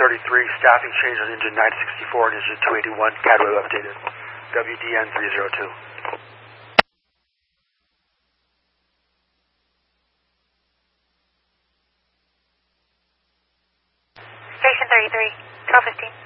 staffing change on engine 964 and engine 281, CADWave updated. WDN 302. Station 33, 1215.